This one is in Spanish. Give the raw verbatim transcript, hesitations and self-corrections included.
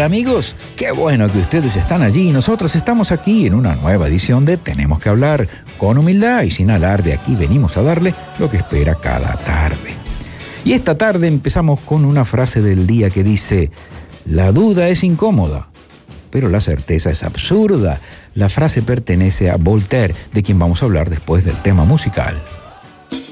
Hola amigos, qué bueno que ustedes están allí y nosotros estamos aquí en una nueva edición de Tenemos que hablar con humildad y sin alarde. Aquí venimos a darle lo que espera cada tarde. Y esta tarde empezamos con una frase del día que dice: la duda es incómoda, pero la certeza es absurda. La frase pertenece a Voltaire, de quien vamos a hablar después del tema musical.